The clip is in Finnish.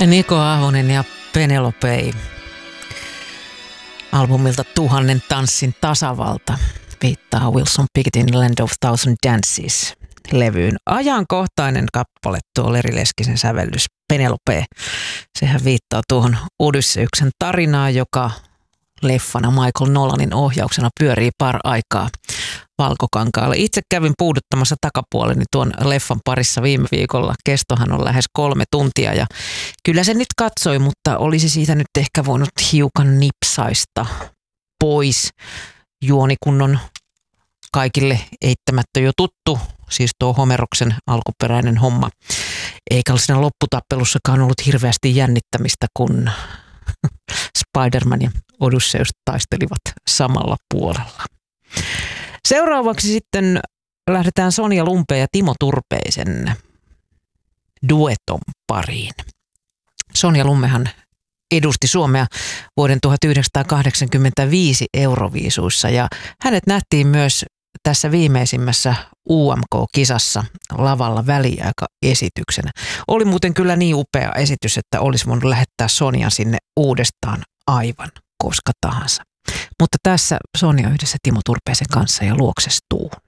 Niko Ahonen ja Penelope albumilta 1000 tanssin tasavalta viittaa Wilson Picketin Land of Thousand Dances -levyyn. Ajankohtainen kappale tuo Leri Leskisen sävellys Penelope. Sehän viittaa tuohon Odysseuksen tarinaan, joka leffana Michael Nolanin ohjauksena pyörii aikaa Valkokankaalle. Itse kävin puuduttamassa takapuoleni tuon leffan parissa viime viikolla. Kestohan on lähes 3 tuntia ja kyllä se nyt katsoi, mutta olisi siitä nyt ehkä voinut hiukan nipsaista pois. Juonikunnon kaikille eittämättä jo tuttu, siis tuo Homeroksen alkuperäinen homma. Eikä ole siinä lopputappelussakaan ollut hirveästi jännittämistä, kun Spider-Man ja Odysseus taistelivat samalla puolella. Seuraavaksi sitten lähdetään Sonja Lumpeen ja Timo Turpeisen dueton pariin. Sonja Lummehan edusti Suomea vuoden 1985 Euroviisuissa ja hänet nähtiin myös tässä viimeisimmässä UMK-kisassa lavalla väliaikaesityksenä. Oli muuten kyllä niin upea esitys, että olisi voinut lähettää Sonjan sinne uudestaan aivan koska tahansa. Mutta tässä Sonja yhdessä Timo Turpeisen kanssa ja Luoksestuu.